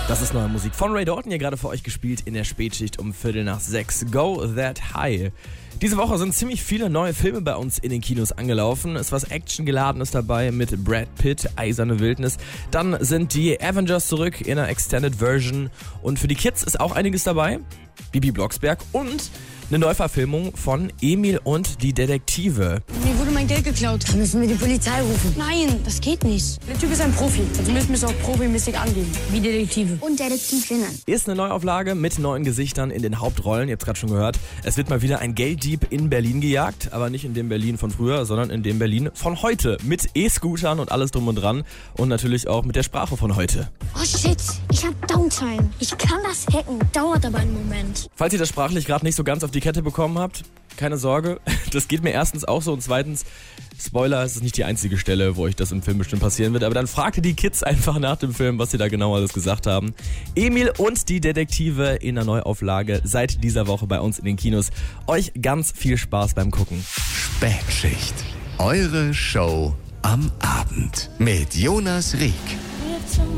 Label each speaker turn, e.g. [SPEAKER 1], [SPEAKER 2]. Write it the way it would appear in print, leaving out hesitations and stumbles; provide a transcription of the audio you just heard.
[SPEAKER 1] Das ist neue Musik von Ray Dalton, hier gerade für euch gespielt in der Spätschicht um 5:45. Go That High. Diese Woche sind ziemlich viele neue Filme bei uns in den Kinos angelaufen. Es ist was Actiongeladenes dabei mit Brad Pitt, Eiserne Wildnis. Dann sind die Avengers zurück in einer Extended Version. Und für die Kids ist auch einiges dabei. Bibi Blocksberg und eine Neuverfilmung von Emil und die Detektive.
[SPEAKER 2] Mir wurde mein Geld geklaut.
[SPEAKER 3] Dann müssen wir die Polizei rufen.
[SPEAKER 2] Nein, das geht nicht. Der Typ ist ein Profi. Also müssen wir es auch profimäßig angehen. Wie Detektive.
[SPEAKER 3] Und Detektivinnen.
[SPEAKER 1] Ist eine Neuauflage mit neuen Gesichtern in den Hauptrollen. Ihr habt es gerade schon gehört. Es wird mal wieder ein Gelddieb in Berlin gejagt. Aber nicht in dem Berlin von früher, sondern in dem Berlin von heute. Mit E-Scootern und alles drum und dran. Und natürlich auch mit der Sprache von heute.
[SPEAKER 3] Oh shit, ich hab Downtime. Ich kann das hacken. Dauert aber einen Moment.
[SPEAKER 1] Falls ihr das sprachlich gerade nicht so ganz auf die Kette bekommen habt, keine Sorge. Das geht mir erstens auch so. Und zweitens, Spoiler, es ist nicht die einzige Stelle, wo euch das im Film bestimmt passieren wird. Aber dann fragt ihr die Kids einfach nach dem Film, was sie da genau alles gesagt haben. Emil und die Detektive in der Neuauflage seit dieser Woche bei uns in den Kinos. Euch ganz viel Spaß beim Gucken.
[SPEAKER 4] Spätschicht. Eure Show am Abend mit Jonas Rieck.